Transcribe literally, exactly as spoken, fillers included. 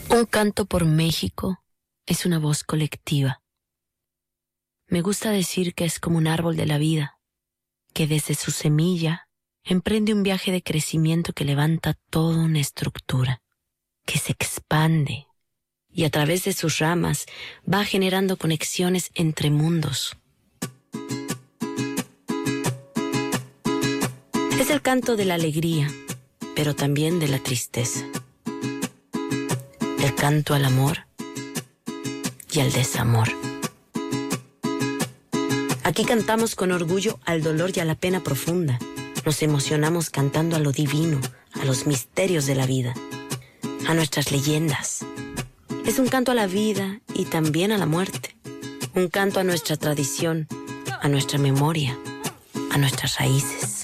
Un canto por México es una voz colectiva. Me gusta decir que es como un árbol de la vida, que desde su semilla emprende un viaje de crecimiento que levanta toda una estructura, que se expande y a través de sus ramas va generando conexiones entre mundos. Es el canto de la alegría, pero también de la tristeza. El canto al amor y al desamor. Aquí cantamos con orgullo al dolor y a la pena profunda. Nos emocionamos cantando a lo divino, a los misterios de la vida, a nuestras leyendas. Es un canto a la vida y también a la muerte. Un canto a nuestra tradición, a nuestra memoria, a nuestras raíces.